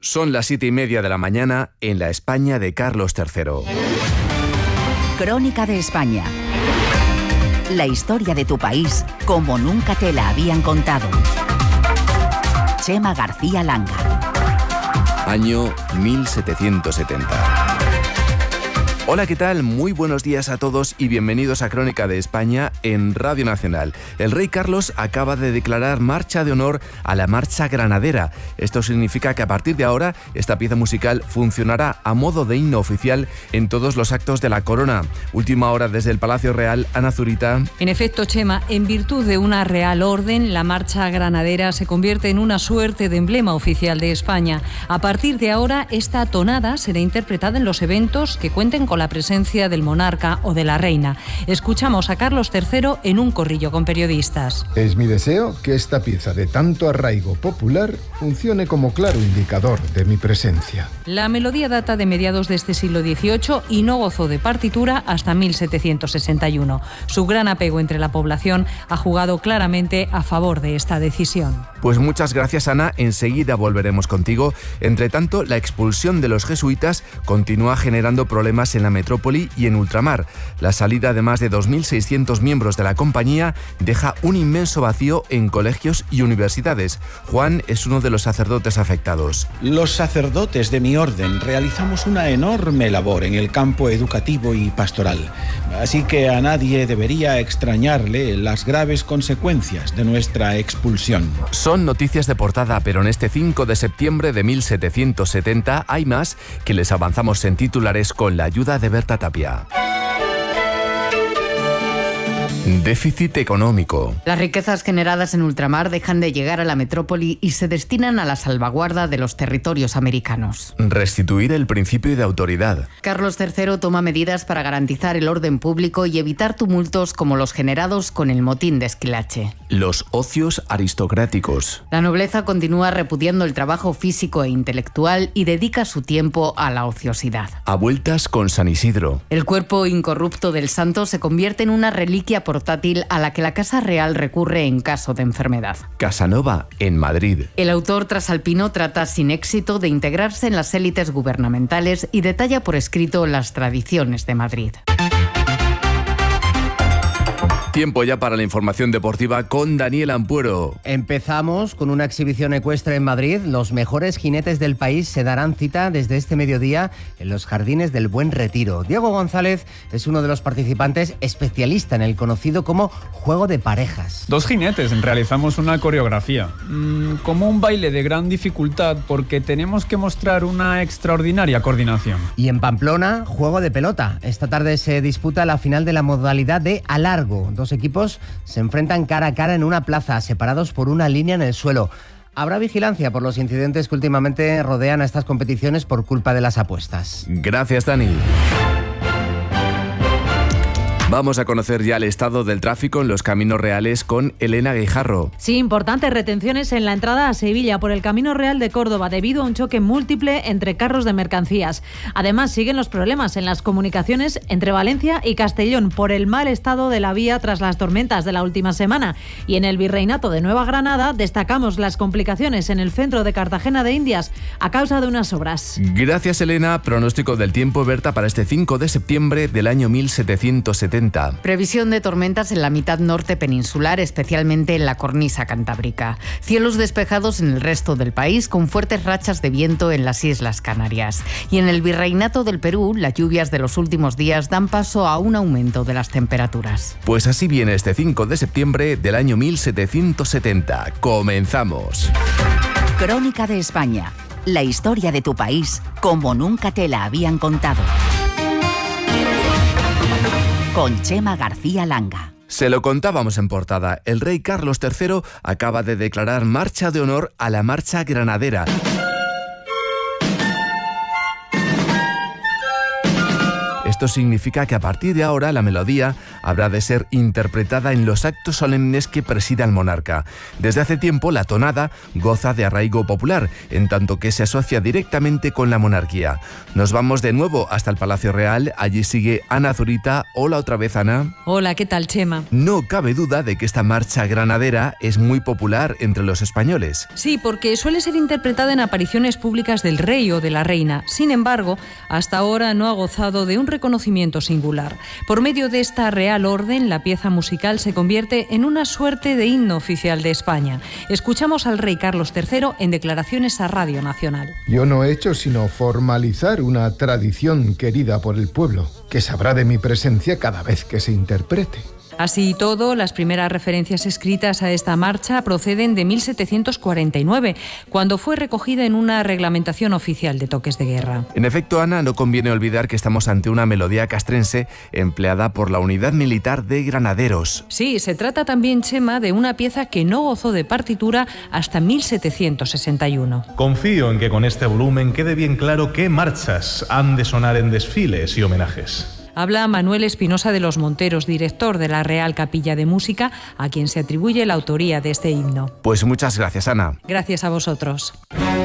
Son las 7:30 de la mañana en la España de Carlos III. Crónica de España. La historia de tu país como nunca te la habían contado. Chema García Langa. Año 1770. Hola, ¿qué tal? Muy buenos días a todos y bienvenidos a Crónica de España en Radio Nacional. El rey Carlos acaba de declarar marcha de honor a la Marcha Granadera. Esto significa que a partir de ahora esta pieza musical funcionará a modo de himno oficial en todos los actos de la corona. Última hora desde el Palacio Real, Ana Zurita. En efecto, Chema, en virtud de una real orden, la Marcha Granadera se convierte en una suerte de emblema oficial de España. A partir de ahora, esta tonada será interpretada en los eventos que cuenten con la presencia del monarca o de la reina. Escuchamos a Carlos III en un corrillo con periodistas. Es mi deseo que esta pieza de tanto arraigo popular funcione como claro indicador de mi presencia. La melodía data de mediados de este siglo XVIII y no gozó de partitura hasta 1761. Su gran apego entre la población ha jugado claramente a favor de esta decisión. Pues muchas gracias, Ana. Enseguida volveremos contigo. Entre tanto, la expulsión de los jesuitas continúa generando problemas en la metrópoli y en ultramar. La salida de más de 2.600 miembros de la compañía deja un inmenso vacío en colegios y universidades. Juan es uno de los sacerdotes afectados. Los sacerdotes de mi orden realizamos una enorme labor en el campo educativo y pastoral. Así que a nadie debería extrañarle las graves consecuencias de nuestra expulsión. Son noticias de portada, pero en este 5 de septiembre de 1770 hay más que les avanzamos en titulares con la ayuda de Berta Tapia. Déficit económico. Las riquezas generadas en ultramar dejan de llegar a la metrópoli y se destinan a la salvaguarda de los territorios americanos. Restituir el principio de autoridad. Carlos III toma medidas para garantizar el orden público y evitar tumultos como los generados con el motín de Esquilache. Los ocios aristocráticos. La nobleza continúa repudiando el trabajo físico e intelectual y dedica su tiempo a la ociosidad. A vueltas con San Isidro. El cuerpo incorrupto del santo se convierte en una reliquia portátil a la que la Casa Real recurre en caso de enfermedad. Casanova, en Madrid. El autor trasalpino trata sin éxito de integrarse en las élites gubernamentales y detalla por escrito las tradiciones de Madrid. Tiempo ya para la información deportiva con Daniel Ampuero. Empezamos con una exhibición ecuestre en Madrid. Los mejores jinetes del país se darán cita desde este mediodía en los jardines del Buen Retiro. Diego González es uno de los participantes, especialista en el conocido como juego de parejas. Dos jinetes realizamos una coreografía, como un baile de gran dificultad porque tenemos que mostrar una extraordinaria coordinación. Y en Pamplona, juego de pelota. Esta tarde se disputa la final de la modalidad de a largo. Dos equipos se enfrentan cara a cara en una plaza, separados por una línea en el suelo. Habrá vigilancia por los incidentes que últimamente rodean a estas competiciones por culpa de las apuestas. Gracias, Dani. Vamos a conocer ya el estado del tráfico en los caminos reales con Elena Guijarro. Sí, importantes retenciones en la entrada a Sevilla por el Camino Real de Córdoba debido a un choque múltiple entre carros de mercancías. Además, siguen los problemas en las comunicaciones entre Valencia y Castellón por el mal estado de la vía tras las tormentas de la última semana. Y en el Virreinato de Nueva Granada destacamos las complicaciones en el centro de Cartagena de Indias a causa de unas obras. Gracias, Elena. Pronóstico del tiempo, Berta, para este 5 de septiembre del año 1770. Previsión de tormentas en la mitad norte peninsular, especialmente en la cornisa cantábrica. Cielos despejados en el resto del país, con fuertes rachas de viento en las Islas Canarias. Y en el Virreinato del Perú, las lluvias de los últimos días dan paso a un aumento de las temperaturas. Pues así viene este 5 de septiembre del año 1770. ¡Comenzamos! Crónica de España. La historia de tu país como nunca te la habían contado. Con Chema García Langa. Se lo contábamos en portada. El rey Carlos III acaba de declarar marcha de honor a la Marcha Granadera. Esto significa que a partir de ahora la melodía habrá de ser interpretada en los actos solemnes que presida el monarca. Desde hace tiempo, la tonada goza de arraigo popular, en tanto que se asocia directamente con la monarquía. Nos vamos de nuevo hasta el Palacio Real. Allí sigue Ana Zurita. Hola otra vez, Ana. Hola, ¿qué tal, Chema? No cabe duda de que esta marcha granadera es muy popular entre los españoles. Sí, porque suele ser interpretada en apariciones públicas del rey o de la reina. Sin embargo, hasta ahora no ha gozado de un reconocimiento singular. Por medio de esta Real Orden, la pieza musical se convierte en una suerte de himno oficial de España. Escuchamos al rey Carlos III en declaraciones a Radio Nacional. Yo no he hecho sino formalizar una tradición querida por el pueblo, que sabrá de mi presencia cada vez que se interprete. Así y todo, las primeras referencias escritas a esta marcha proceden de 1749, cuando fue recogida en una reglamentación oficial de toques de guerra. En efecto, Ana, no conviene olvidar que estamos ante una melodía castrense empleada por la Unidad Militar de Granaderos. Sí, se trata también, Chema, de una pieza que no gozó de partitura hasta 1761. Confío en que con este volumen quede bien claro qué marchas han de sonar en desfiles y homenajes. Habla Manuel Espinosa de los Monteros, director de la Real Capilla de Música, a quien se atribuye la autoría de este himno. Pues muchas gracias, Ana. Gracias a vosotros.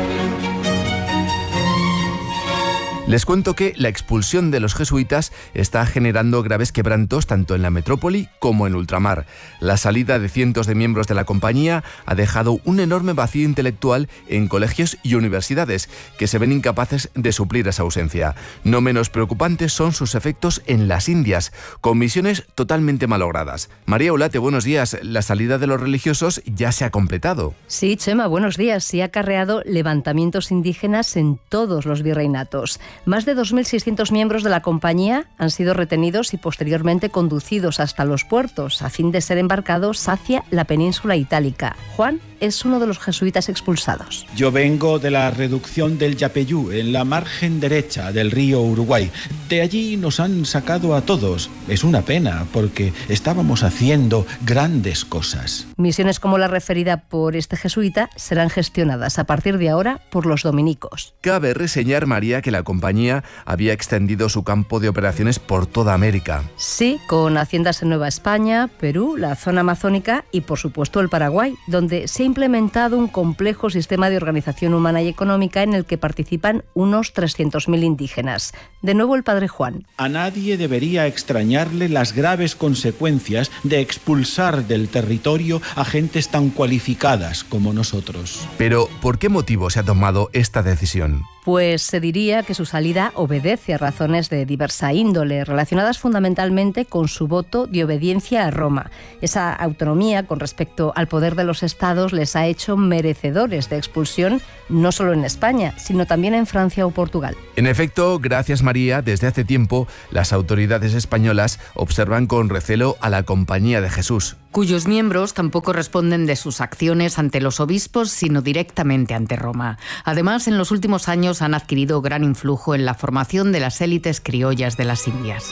Les cuento que la expulsión de los jesuitas está generando graves quebrantos tanto en la metrópoli como en ultramar. La salida de cientos de miembros de la compañía ha dejado un enorme vacío intelectual en colegios y universidades que se ven incapaces de suplir esa ausencia. No menos preocupantes son sus efectos en las Indias, con misiones totalmente malogradas. María Olate, buenos días. La salida de los religiosos ya se ha completado. Sí, Chema, buenos días. Sí ha acarreado levantamientos indígenas en todos los virreinatos. Más de 2.600 miembros de la compañía han sido retenidos y posteriormente conducidos hasta los puertos a fin de ser embarcados hacia la península itálica. Juan es uno de los jesuitas expulsados. Yo vengo de la reducción del Yapeyú, en la margen derecha del río Uruguay. De allí nos han sacado a todos. Es una pena, porque estábamos haciendo grandes cosas. Misiones como la referida por este jesuita serán gestionadas a partir de ahora por los dominicos. Cabe reseñar, María, que la compañía había extendido su campo de operaciones por toda América. Sí, con haciendas en Nueva España, Perú, la zona amazónica y, por supuesto, el Paraguay, donde se ha implementado un complejo sistema de organización humana y económica en el que participan unos 300.000 indígenas. De nuevo el padre Juan. A nadie debería extrañarle las graves consecuencias de expulsar del territorio a gentes tan cualificadas como nosotros. Pero, ¿por qué motivo se ha tomado esta decisión? Pues se diría que su salida obedece a razones de diversa índole, relacionadas fundamentalmente con su voto de obediencia a Roma. Esa autonomía con respecto al poder de los estados les ha hecho merecedores de expulsión, no solo en España, sino también en Francia o Portugal. En efecto, gracias María, desde hace tiempo las autoridades españolas observan con recelo a la Compañía de Jesús, cuyos miembros tampoco responden de sus acciones ante los obispos, sino directamente ante Roma. Además, en los últimos años han adquirido gran influjo en la formación de las élites criollas de las Indias.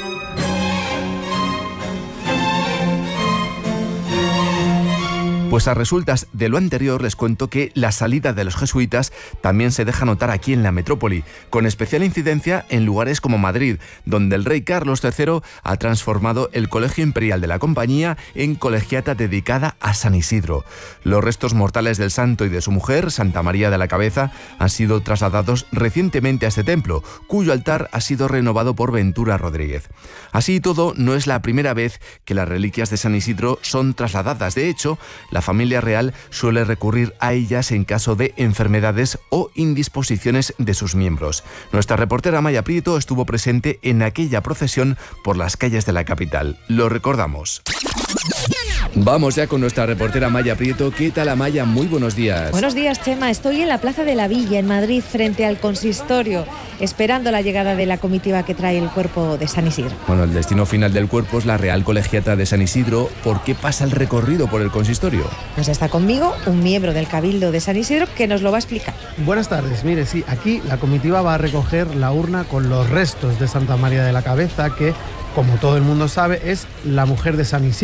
Pues a resultas de lo anterior les cuento que la salida de los jesuitas también se deja notar aquí en la metrópoli, con especial incidencia en lugares como Madrid, donde el rey Carlos III ha transformado el Colegio Imperial de la Compañía en colegiata dedicada a San Isidro. Los restos mortales del santo y de su mujer, Santa María de la Cabeza, han sido trasladados recientemente a este templo, cuyo altar ha sido renovado por Ventura Rodríguez. Así y todo, no es la primera vez que las reliquias de San Isidro son trasladadas. De hecho, la familia real suele recurrir a ellas en caso de enfermedades o indisposiciones de sus miembros. Nuestra reportera Maya Prieto estuvo presente en aquella procesión por las calles de la capital. Lo recordamos. Vamos ya con nuestra reportera Maya Prieto. ¿Qué tal, Amaya? Muy buenos días. Buenos días, Chema. Estoy en la Plaza de la Villa, en Madrid, frente al consistorio, esperando la llegada de la comitiva que trae el cuerpo de San Isidro. Bueno, el destino final del cuerpo es la Real Colegiata de San Isidro. ¿Por qué pasa el recorrido por el consistorio? Pues está conmigo un miembro del Cabildo de San Isidro que nos lo va a explicar. Buenas tardes. Mire, sí, aquí la comitiva va a recoger la urna con los restos de Santa María de la Cabeza, que, como todo el mundo sabe, es la mujer de San Isidro.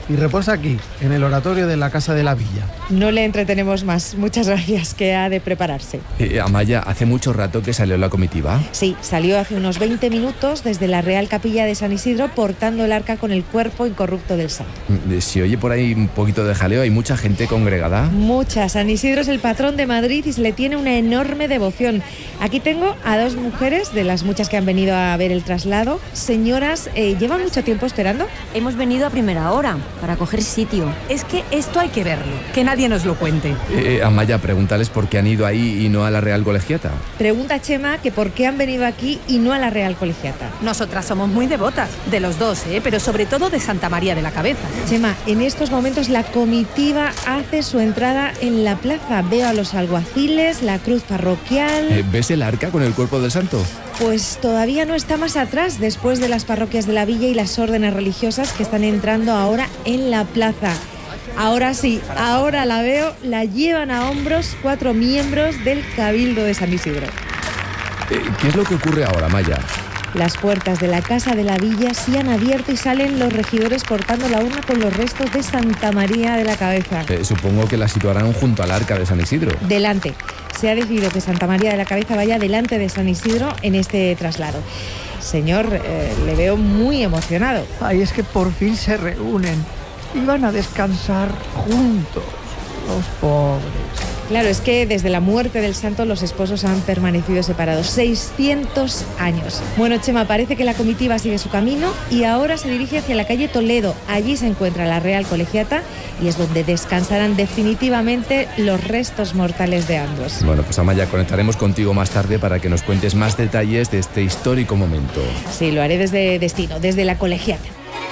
y reposa aquí, en el oratorio de la Casa de la Villa. No le entretenemos más. Muchas gracias, que ha de prepararse. Amaya, ¿hace mucho rato que salió la comitiva? Sí, salió hace unos 20 minutos desde la Real Capilla de San Isidro portando el arca con el cuerpo incorrupto del santo. Si oye por ahí un poquito de jaleo, ¿hay mucha gente congregada? Mucha. San Isidro es el patrón de Madrid y se le tiene una enorme devoción. Aquí tengo a dos mujeres, de las muchas que han venido a ver el traslado. Señoras, ¿llevan mucho tiempo esperando? Hemos venido a primera hora para coger sitio. Es que esto hay que verlo, que nadie nos lo cuente. Amaya, pregúntales por qué han ido ahí y no a la Real Colegiata. Pregunta Chema que por qué han venido aquí y no a la Real Colegiata. Nosotras somos muy devotas, de los dos, pero sobre todo de Santa María de la Cabeza. Chema, en estos momentos la comitiva hace su entrada en la plaza. Veo a los alguaciles, la cruz parroquial... ¿Ves el arca con el cuerpo del santo? Pues todavía no está más atrás, después de las parroquias de la villa y las órdenes religiosas que están entrando ahora en la plaza. Ahora sí, ahora la veo, la llevan a hombros 4 miembros del Cabildo de San Isidro. ¿Qué es lo que ocurre ahora, Maya? Las puertas de la Casa de la Villa se han abierto y salen los regidores portando la urna con los restos de Santa María de la Cabeza. Supongo que la situarán junto al arca de San Isidro. Delante. Se ha decidido que Santa María de la Cabeza vaya delante de San Isidro en este traslado. Señor, le veo muy emocionado. Ay, es que por fin se reúnen y van a descansar juntos, los pobres. Claro, es que desde la muerte del santo los esposos han permanecido separados 600 años. Bueno, Chema, parece que la comitiva sigue su camino y ahora se dirige hacia la calle Toledo. Allí se encuentra la Real Colegiata y es donde descansarán definitivamente los restos mortales de ambos. Bueno, pues Amaya, conectaremos contigo más tarde para que nos cuentes más detalles de este histórico momento. Sí, lo haré desde Destino, desde la Colegiata.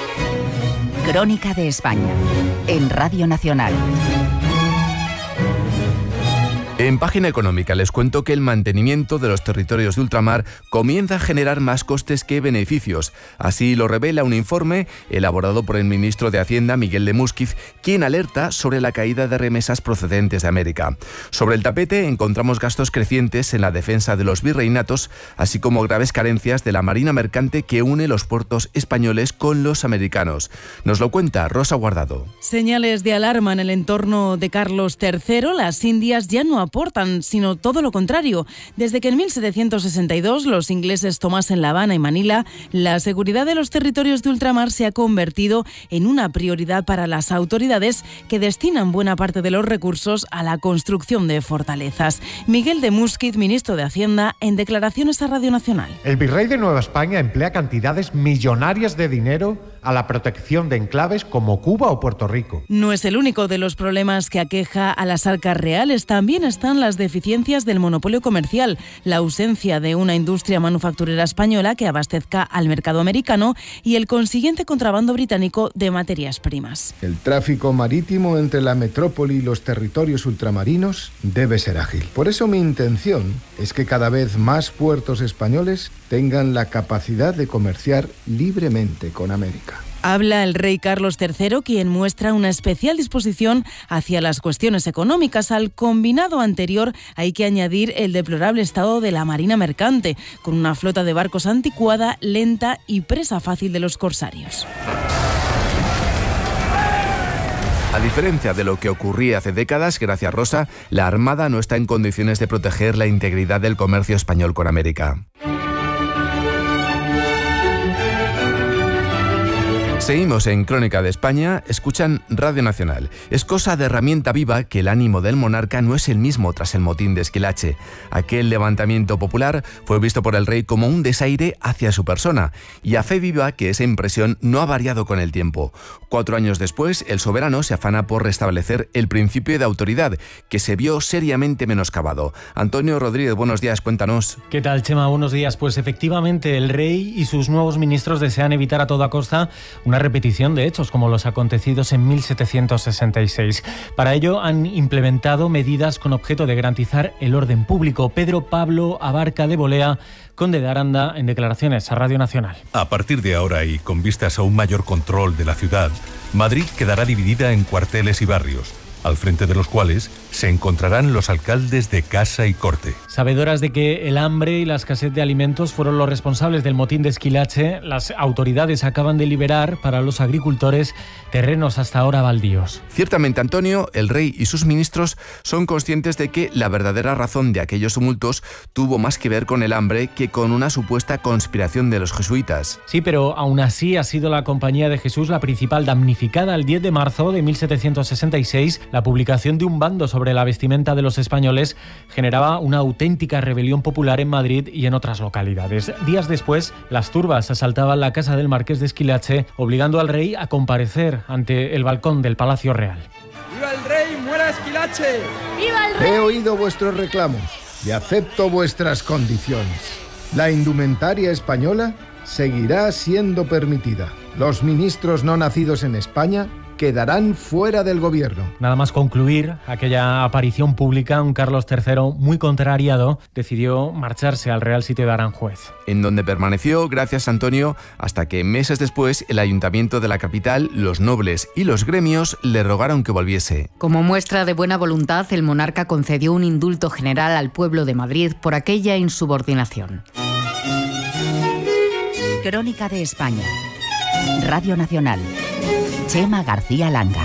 Crónica de España, en Radio Nacional. En Página Económica les cuento que el mantenimiento de los territorios de ultramar comienza a generar más costes que beneficios. Así lo revela un informe elaborado por el ministro de Hacienda, Miguel de Músquiz, quien alerta sobre la caída de remesas procedentes de América. Sobre el tapete encontramos gastos crecientes en la defensa de los virreinatos, así como graves carencias de la marina mercante que une los puertos españoles con los americanos. Nos lo cuenta Rosa Guardado. Señales de alarma en el entorno de Carlos III. Las Indias ya no aportan, sino todo lo contrario. Desde que en 1762 los ingleses tomasen La Habana y Manila, la seguridad de los territorios de ultramar se ha convertido en una prioridad para las autoridades que destinan buena parte de los recursos a la construcción de fortalezas. Miguel de Músquiz, ministro de Hacienda, en declaraciones a Radio Nacional. El virrey de Nueva España emplea cantidades millonarias de dinero a la protección de enclaves como Cuba o Puerto Rico. No es el único de los problemas que aqueja a las arcas reales. También están las deficiencias del monopolio comercial, la ausencia de una industria manufacturera española que abastezca al mercado americano y el consiguiente contrabando británico de materias primas. El tráfico marítimo entre la metrópoli y los territorios ultramarinos debe ser ágil. Por eso mi intención es que cada vez más puertos españoles tengan la capacidad de comerciar libremente con América. Habla el rey Carlos III, quien muestra una especial disposición hacia las cuestiones económicas. Al combinado anterior hay que añadir el deplorable estado de la marina mercante, con una flota de barcos anticuada, lenta y presa fácil de los corsarios. A diferencia de lo que ocurría hace décadas, gracias Rosa, la Armada no está en condiciones de proteger la integridad del comercio español con América. Seguimos en Crónica de España, escuchan Radio Nacional. Es cosa de herramienta viva que el ánimo del monarca no es el mismo tras el motín de Esquilache. Aquel levantamiento popular fue visto por el rey como un desaire hacia su persona, y a fe viva que esa impresión no ha variado con el tiempo. 4 años después, el soberano se afana por restablecer el principio de autoridad, que se vio seriamente menoscabado. Antonio Rodríguez, buenos días, cuéntanos. ¿Qué tal, Chema? Buenos días. Pues efectivamente, el rey y sus nuevos ministros desean evitar a toda costa una repetición de hechos como los acontecidos en 1766. Para ello han implementado medidas con objeto de garantizar el orden público. Pedro Pablo Abarca de Bolea, conde de Aranda, en declaraciones a Radio Nacional. A partir de ahora y con vistas a un mayor control de la ciudad, Madrid quedará dividida en cuarteles y barrios. al frente de los cuales se encontrarán los alcaldes de Casa y Corte. Sabedoras de que el hambre y la escasez de alimentos fueron los responsables del motín de Esquilache, las autoridades acaban de liberar para los agricultores terrenos hasta ahora baldíos. Ciertamente, Antonio, el rey y sus ministros son conscientes de que la verdadera razón de aquellos tumultos tuvo más que ver con el hambre que con una supuesta conspiración de los jesuitas. Sí, pero aún así ha sido la Compañía de Jesús la principal damnificada. El 10 de marzo de 1766, la publicación de un bando sobre la vestimenta de los españoles generaba una auténtica rebelión popular en Madrid y en otras localidades. Días después, las turbas asaltaban la casa del marqués de Esquilache, obligando al rey a comparecer ante el balcón del Palacio Real. ¡Viva el rey! ¡Muera Esquilache! ¡Viva el rey! He oído vuestros reclamos y acepto vuestras condiciones. La indumentaria española seguirá siendo permitida. Los ministros no nacidos en España quedarán fuera del gobierno. Nada más concluir aquella aparición pública, un Carlos III muy contrariado decidió marcharse al Real Sitio de Aranjuez, en donde permaneció, gracias Antonio, hasta que meses después el ayuntamiento de la capital, los nobles y los gremios le rogaron que volviese. Como muestra de buena voluntad, el monarca concedió un indulto general al pueblo de Madrid por aquella insubordinación. Crónica de España. Radio Nacional. Chema García Langa.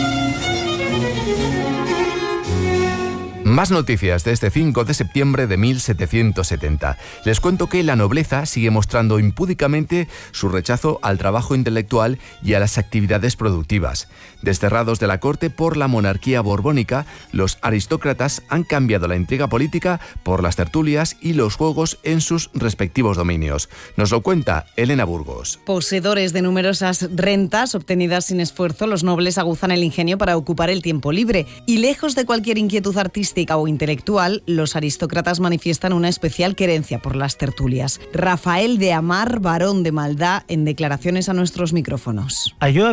Más noticias de este 5 de septiembre de 1770. Les cuento que la nobleza sigue mostrando impúdicamente su rechazo al trabajo intelectual y a las actividades productivas. Desterrados de la corte por la monarquía borbónica, los aristócratas han cambiado la intriga política por las tertulias y los juegos en sus respectivos dominios. Nos lo cuenta Elena Burgos. Poseedores de numerosas rentas obtenidas sin esfuerzo, los nobles aguzan el ingenio para ocupar el tiempo libre y, lejos de cualquier inquietud artística o intelectual, los aristócratas manifiestan una especial querencia por las tertulias. Rafael de Amar, barón de Maldá, en declaraciones a nuestros micrófonos.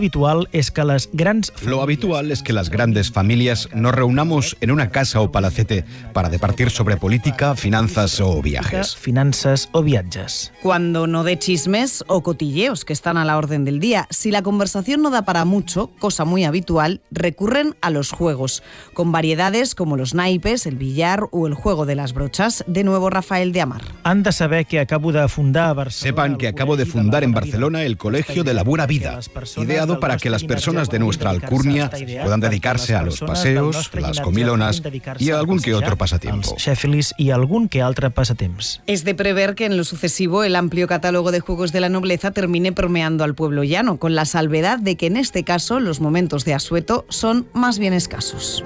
Lo habitual es que las grandes familias nos reunamos en una casa o palacete para debatir sobre política, finanzas o viajes. Cuando no de chismes o cotilleos que están a la orden del día. Si la conversación no da para mucho, cosa muy habitual, recurren a los juegos, con variedades como los naipes, el billar o el juego de las brochas. De nuevo Rafael de Amar. Sepan que acabo de fundar en Barcelona el Colegio de la Buena Vida, ideado para que las personas de nuestra alcurnia puedan dedicarse a los paseos, las comilonas y a algún que otro pasatiempo. Es de prever que en lo sucesivo el amplio catálogo de juegos de la nobleza termine permeando al pueblo llano, con la salvedad de que en este caso los momentos de asueto son más bien escasos.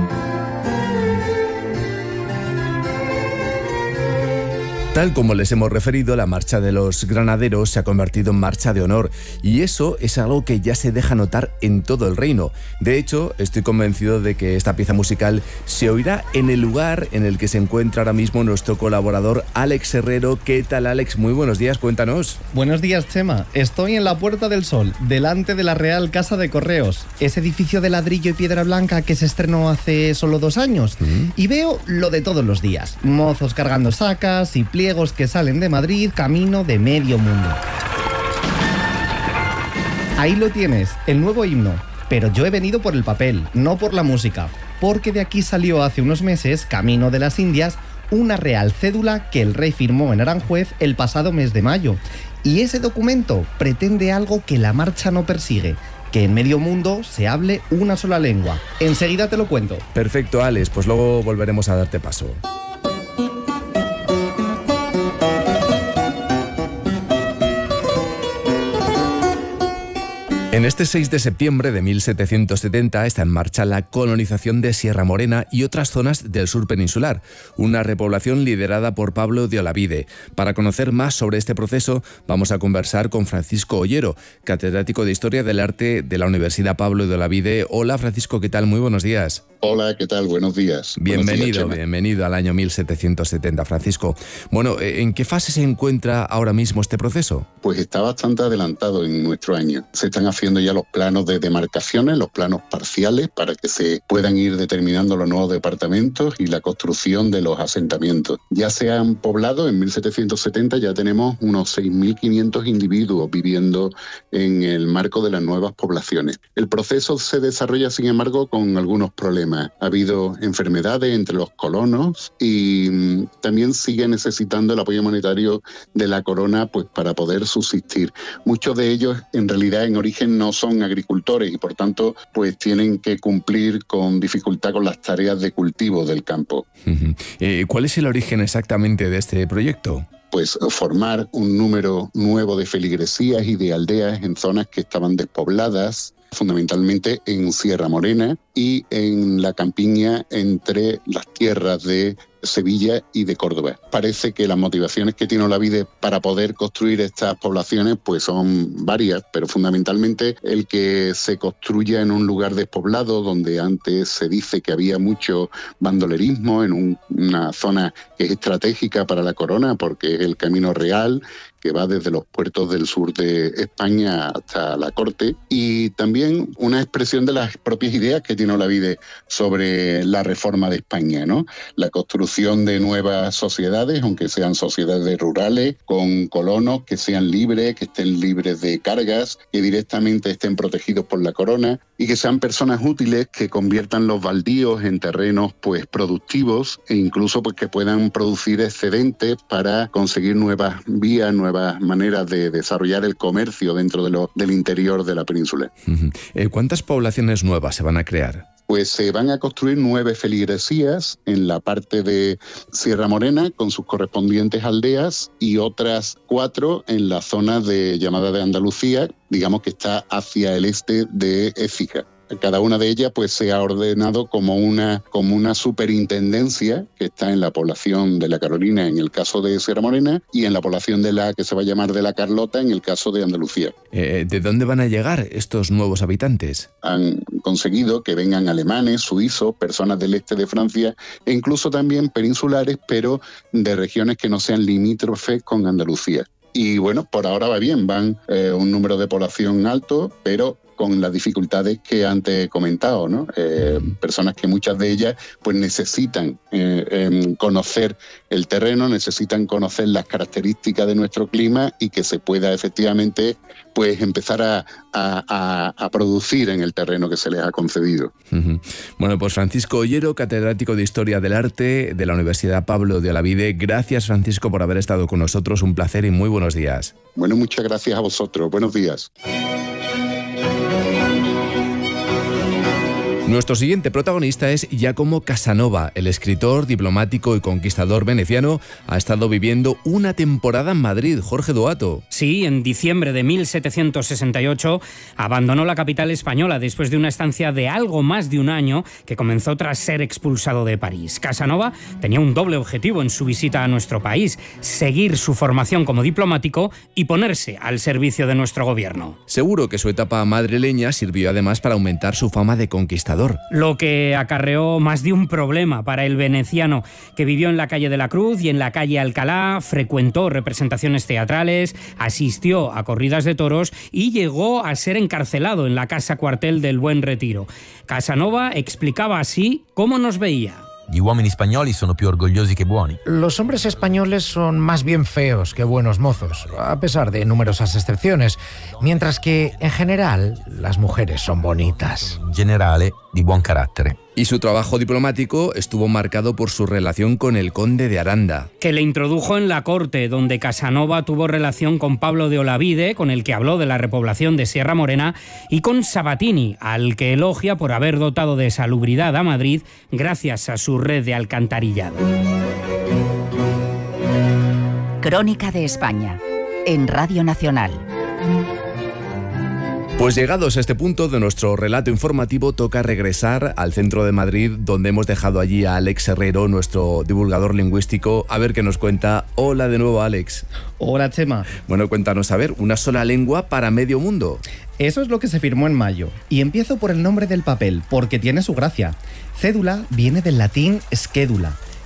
Tal como les hemos referido, la marcha de los granaderos se ha convertido en marcha de honor y eso es algo que ya se deja notar en todo el reino. De hecho, estoy convencido de que esta pieza musical se oirá en el lugar en el que se encuentra ahora mismo nuestro colaborador Alex Herrero. ¿Qué tal, Alex? Muy buenos días, cuéntanos. Buenos días, Chema. Estoy en la Puerta del Sol, delante de la Real Casa de Correos, ese edificio de ladrillo y piedra blanca que se estrenó hace solo 2 años. Y veo lo de todos los días: mozos cargando sacas y pliegos que salen de Madrid camino de medio mundo. Ahí lo tienes, el nuevo himno. Pero yo he venido por el papel, no por la música, porque de aquí salió hace unos meses, camino de las Indias, una real cédula que el rey firmó en Aranjuez el pasado mes de mayo. Y ese documento pretende algo que la marcha no persigue: que en medio mundo se hable una sola lengua. Enseguida te lo cuento. Perfecto, Alex, pues luego volveremos a darte paso. En este 6 de septiembre de 1770 está en marcha la colonización de Sierra Morena y otras zonas del sur peninsular, una repoblación liderada por Pablo de Olavide. Para conocer más sobre este proceso, vamos a conversar con Francisco Ollero, catedrático de Historia del Arte de la Universidad Pablo de Olavide. Hola, Francisco, ¿qué tal? Muy buenos días. Hola, ¿qué tal? Buenos días. Bienvenido al año 1770, Francisco. Bueno, ¿en qué fase se encuentra ahora mismo este proceso? Pues está bastante adelantado en nuestro año. Se están haciendo haciendo ya los planos de demarcaciones, los planos parciales, para que se puedan ir determinando los nuevos departamentos y la construcción de los asentamientos. Ya se han poblado, en 1770 ya tenemos unos 6.500 individuos viviendo en el marco de las nuevas poblaciones. El proceso se desarrolla, sin embargo, con algunos problemas. Ha habido enfermedades entre los colonos y también sigue necesitando el apoyo monetario de la corona, pues, para poder subsistir. Muchos de ellos, en realidad, en origen no son agricultores y, por tanto, pues tienen que cumplir con dificultad con las tareas de cultivo del campo. ¿Cuál es el origen exactamente de este proyecto? Pues formar un número nuevo de feligresías y de aldeas en zonas que estaban despobladas, fundamentalmente en Sierra Morena y en la campiña entre las tierras de Sevilla y de Córdoba. Parece que las motivaciones que tiene Olavide para poder construir estas poblaciones pues son varias, pero fundamentalmente el que se construya en un lugar despoblado donde antes se dice que había mucho bandolerismo, en una zona que es estratégica para la corona porque es el camino real que va desde los puertos del sur de España hasta la corte, y también una expresión de las propias ideas que tiene Olavide sobre la reforma de España, ¿no? La construcción de nuevas sociedades, aunque sean sociedades rurales, con colonos que sean libres, que estén libres de cargas, que directamente estén protegidos por la corona y que sean personas útiles que conviertan los baldíos en terrenos pues productivos e incluso pues que puedan producir excedentes para conseguir nuevas vías, nuevas maneras de desarrollar el comercio dentro del interior de la península. ¿Cuántas poblaciones nuevas se van a crear? Pues se van a construir 9 feligresías en la parte de Sierra Morena con sus correspondientes aldeas y otras 4 en la zona llamada de Andalucía, digamos que está hacia el este de Écija. Cada una de ellas pues se ha ordenado como una superintendencia que está en la población de la Carolina en el caso de Sierra Morena y en la población de la que se va a llamar de la Carlota en el caso de Andalucía. ¿De dónde van a llegar estos nuevos habitantes? Han conseguido que vengan alemanes, suizos, personas del este de Francia e incluso también peninsulares, pero de regiones que no sean limítrofes con Andalucía. Y bueno, por ahora va bien, van un número de población alto, pero con las dificultades que antes he comentado, ¿no? Personas que muchas de ellas pues necesitan conocer el terreno, necesitan conocer las características de nuestro clima y que se pueda efectivamente pues empezar a producir en el terreno que se les ha concedido. Bueno, pues Francisco Ollero, catedrático de Historia del Arte de la Universidad Pablo de Olavide. Gracias, Francisco, por haber estado con nosotros. Un placer y muy buenos días. Bueno, muchas gracias a vosotros. Buenos días. Nuestro siguiente protagonista es Giacomo Casanova. El escritor, diplomático y conquistador veneciano ha estado viviendo una temporada en Madrid. Jorge Duato. Sí, en diciembre de 1768 abandonó la capital española después de una estancia de algo más de un año que comenzó tras ser expulsado de París. Casanova tenía un doble objetivo en su visita a nuestro país: seguir su formación como diplomático y ponerse al servicio de nuestro gobierno. Seguro que su etapa madrileña sirvió además para aumentar su fama de conquistador. Lo que acarreó más de un problema para el veneciano, que vivió en la calle de la Cruz y en la calle Alcalá, frecuentó representaciones teatrales, asistió a corridas de toros y llegó a ser encarcelado en la casa cuartel del Buen Retiro. Casanova explicaba así cómo nos veía. Gli uomini spagnoli sono più orgogliosi che buoni. Los hombres españoles son más bien feos que buenos mozos, a pesar de numerosas excepciones, mientras que, en general, las mujeres son bonitas. Generale di buon carattere. Y su trabajo diplomático estuvo marcado por su relación con el conde de Aranda, que le introdujo en la corte, donde Casanova tuvo relación con Pablo de Olavide, con el que habló de la repoblación de Sierra Morena, y con Sabatini, al que elogia por haber dotado de salubridad a Madrid gracias a su red de alcantarillado. Crónica de España, en Radio Nacional. Pues llegados a este punto de nuestro relato informativo, toca regresar al centro de Madrid, donde hemos dejado allí a Alex Herrero, nuestro divulgador lingüístico, a ver qué nos cuenta. Hola de nuevo, Alex. Hola, Chema. Bueno, cuéntanos, a ver, una sola lengua para medio mundo. Eso es lo que se firmó en mayo. Y empiezo por el nombre del papel, porque tiene su gracia. Cédula viene del latín schedula,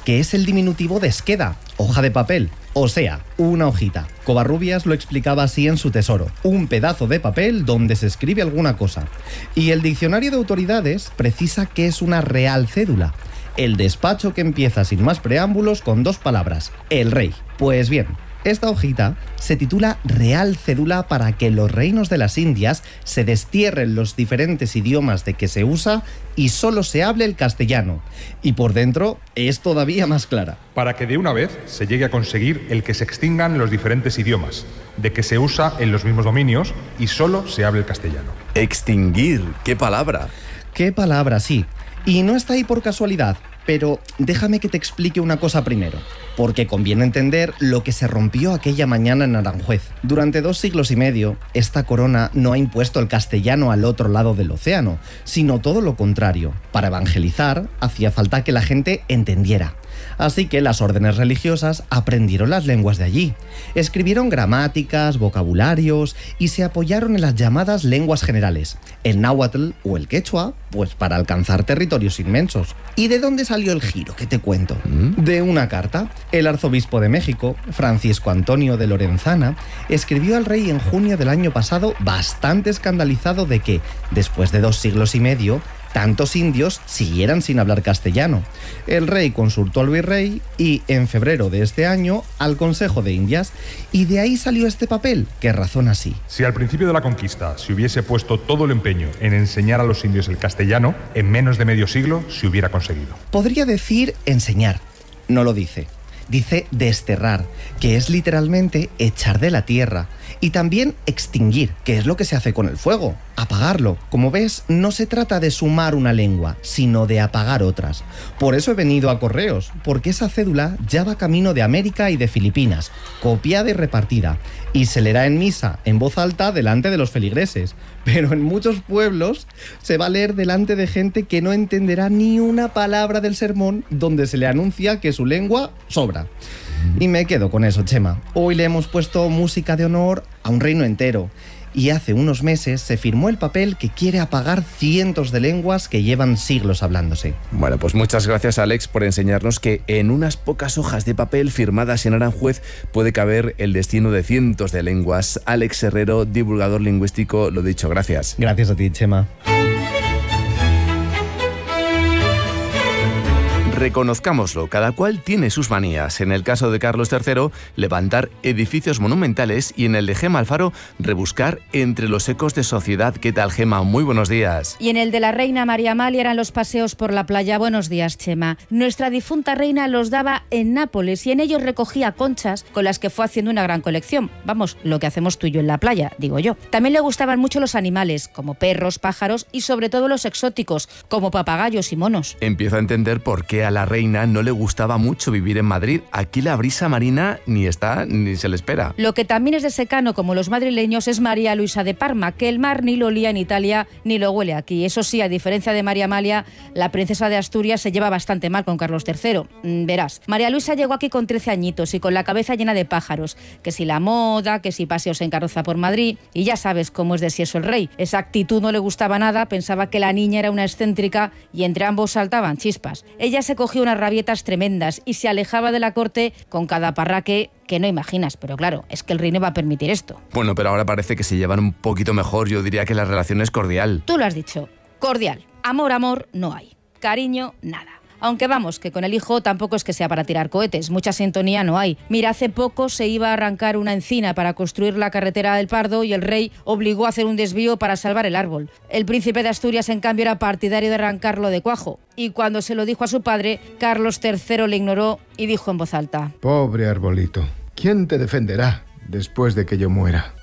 que es el diminutivo de esqueda, hoja de papel, o sea, una hojita. Covarrubias lo explicaba así en su tesoro, un pedazo de papel donde se escribe alguna cosa. Y el diccionario de autoridades precisa que es una real cédula, el despacho que empieza sin más preámbulos con 2 palabras, el rey. Pues bien, esta hojita se titula Real Cédula para que los reinos de las Indias se destierren los diferentes idiomas de que se usa y solo se hable el castellano. Y por dentro es todavía más clara. Para que de una vez se llegue a conseguir el que se extingan los diferentes idiomas, de que se usa en los mismos dominios y solo se hable el castellano. Extinguir, qué palabra. Qué palabra, sí. Y no está ahí por casualidad. Pero déjame que te explique una cosa primero, porque conviene entender lo que se rompió aquella mañana en Aranjuez. Durante 2 siglos y medio, esta corona no ha impuesto el castellano al otro lado del océano, sino todo lo contrario. Para evangelizar, hacía falta que la gente entendiera. Así que las órdenes religiosas aprendieron las lenguas de allí, escribieron gramáticas, vocabularios y se apoyaron en las llamadas lenguas generales, el náhuatl o el quechua, pues para alcanzar territorios inmensos. ¿Y de dónde salió el giro que te cuento? De una carta. El arzobispo de México, Francisco Antonio de Lorenzana, escribió al rey en junio del año pasado bastante escandalizado de que, después de 2 siglos y medio, tantos indios siguieran sin hablar castellano. El rey consultó al virrey y, en febrero de este año, al Consejo de Indias, y de ahí salió este papel, que razona así. Si al principio de la conquista se hubiese puesto todo el empeño en enseñar a los indios el castellano, en menos de medio siglo se hubiera conseguido. Podría decir enseñar, no lo dice. Dice desterrar, que es literalmente echar de la tierra, y también extinguir, que es lo que se hace con el fuego, apagarlo. Como ves, no se trata de sumar una lengua, sino de apagar otras. Por eso he venido a Correos, porque esa cédula ya va camino de América y de Filipinas, copiada y repartida, y se leerá en misa, en voz alta, delante de los feligreses. Pero en muchos pueblos se va a leer delante de gente que no entenderá ni una palabra del sermón, donde se le anuncia que su lengua sobra. Y me quedo con eso, Chema. Hoy le hemos puesto música de honor a un reino entero. Y hace unos meses se firmó el papel que quiere apagar cientos de lenguas que llevan siglos hablándose. Bueno, pues muchas gracias, Alex, por enseñarnos que en unas pocas hojas de papel firmadas en Aranjuez puede caber el destino de cientos de lenguas. Alex Herrero, divulgador lingüístico, lo dicho, gracias. Gracias a ti, Chema. Reconozcámoslo, cada cual tiene sus manías. En el caso de Carlos III, levantar edificios monumentales, y en el de Gema Alfaro, rebuscar entre los ecos de sociedad. ¿Qué tal, Gema? Muy buenos días. Y en el de la reina María Amalia eran los paseos por la playa. Buenos días, Chema. Nuestra difunta reina los daba en Nápoles y en ellos recogía conchas con las que fue haciendo una gran colección. Vamos, lo que hacemos tú y yo en la playa, digo yo. También le gustaban mucho los animales, como perros, pájaros y sobre todo los exóticos, como papagayos y monos. Empiezo a entender por qué a la reina no le gustaba mucho vivir en Madrid. Aquí la brisa marina ni está ni se le espera. Lo que también es de secano como los madrileños es María Luisa de Parma, que el mar ni lo olía en Italia ni lo huele aquí. Eso sí, a diferencia de María Amalia, la princesa de Asturias se lleva bastante mal con Carlos III. Verás, María Luisa llegó aquí con 13 añitos y con la cabeza llena de pájaros, que si la moda, que si paseos en carroza por Madrid, y ya sabes cómo es de si eso el rey. Esa actitud no le gustaba nada, pensaba que la niña era una excéntrica y entre ambos saltaban chispas. Ella se cogió unas rabietas tremendas y se alejaba de la corte con cada parraque que no imaginas, pero claro, es que el rey no va a permitir esto. Bueno, pero ahora parece que se llevan un poquito mejor. Yo diría que la relación es cordial. Tú lo has dicho, cordial. Amor no hay. Cariño, nada. Aunque vamos, que con el hijo tampoco es que sea para tirar cohetes, mucha sintonía no hay. Mira, hace poco se iba a arrancar una encina para construir la carretera del Pardo y el rey obligó a hacer un desvío para salvar el árbol. El príncipe de Asturias, en cambio, era partidario de arrancarlo de cuajo. Y cuando se lo dijo a su padre, Carlos III le ignoró y dijo en voz alta: Pobre arbolito, ¿quién te defenderá después de que yo muera?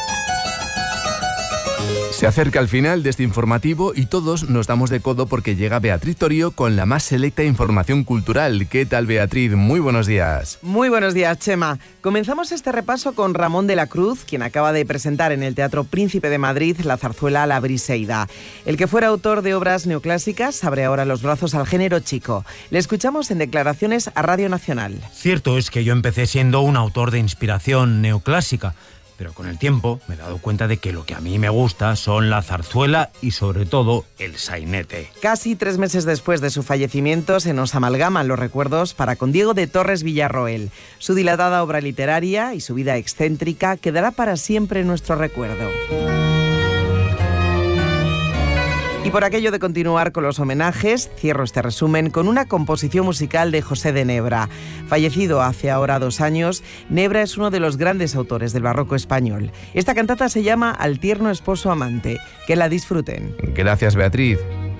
Se acerca el final de este informativo y todos nos damos de codo porque llega Beatriz Torío con la más selecta información cultural. ¿Qué tal, Beatriz? Muy buenos días. Muy buenos días, Chema. Comenzamos este repaso con Ramón de la Cruz, quien acaba de presentar en el Teatro Príncipe de Madrid la zarzuela La Briseida. El que fuera autor de obras neoclásicas abre ahora los brazos al género chico. Le escuchamos en declaraciones a Radio Nacional. Cierto es que yo empecé siendo un autor de inspiración neoclásica, pero con el tiempo me he dado cuenta de que lo que a mí me gusta son la zarzuela y sobre todo el sainete. Casi 3 meses después de su fallecimiento se nos amalgaman los recuerdos para con Diego de Torres Villarroel. Su dilatada obra literaria y su vida excéntrica quedará para siempre en nuestro recuerdo. Y por aquello de continuar con los homenajes, cierro este resumen con una composición musical de José de Nebra. Fallecido hace ahora 2 años, Nebra es uno de los grandes autores del barroco español. Esta cantata se llama Al tierno esposo amante. Que la disfruten. Gracias, Beatriz.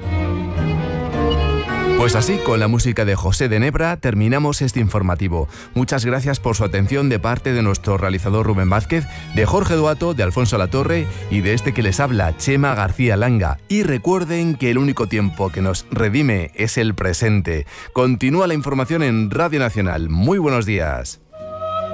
Pues así, con la música de José de Nebra, terminamos este informativo. Muchas gracias por su atención de parte de nuestro realizador Rubén Vázquez, de Jorge Duato, de Alfonso Latorre y de este que les habla, Chema García Langa. Y recuerden que el único tiempo que nos redime es el presente. Continúa la información en Radio Nacional. Muy buenos días.